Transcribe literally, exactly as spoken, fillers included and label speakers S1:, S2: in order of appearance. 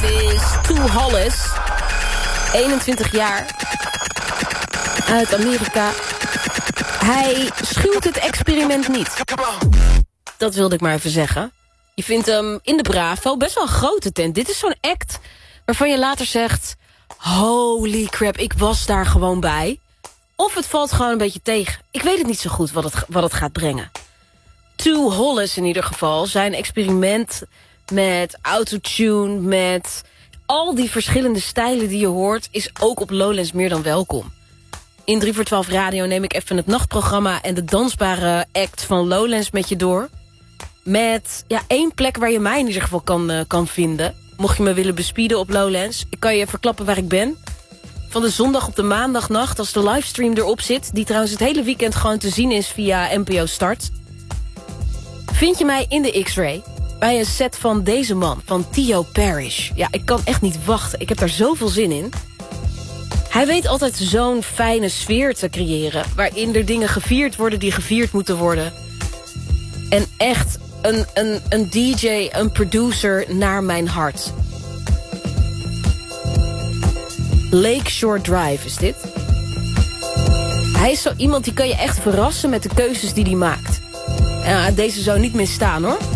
S1: is Stu Hollis. eenentwintig jaar. Uit Amerika. Hij schuwt het experiment niet. Dat wilde ik maar even zeggen. Je vindt hem in de Bravo, best wel een grote tent. Dit is zo'n act waarvan je later zegt... holy crap, ik was daar gewoon bij. Of het valt gewoon een beetje tegen. Ik weet het niet zo goed wat het, wat het gaat brengen. Stu Hollis in ieder geval. Zijn experiment met autotune, met al die verschillende stijlen die je hoort... is ook op Lowlands meer dan welkom. In drie voor twaalf Radio neem ik even het nachtprogramma... en de dansbare act van Lowlands met je door. Met ja, één plek waar je mij in ieder geval kan, uh, kan vinden. Mocht je me willen bespieden op Lowlands. Ik kan je verklappen waar ik ben. Van de zondag op de maandagnacht als de livestream erop zit... die trouwens het hele weekend gewoon te zien is via N P O Start... vind je mij in de X-Ray... bij een set van deze man, van Theo Parrish. Ja, ik kan echt niet wachten. Ik heb daar zoveel zin in. Hij weet altijd zo'n fijne sfeer te creëren... waarin er dingen gevierd worden die gevierd moeten worden. En echt een, een, een D J, een producer naar mijn hart. Lakeshore Drive is dit. Hij is zo iemand die kan je echt verrassen met de keuzes die hij maakt. Ja, deze zou niet misstaan hoor.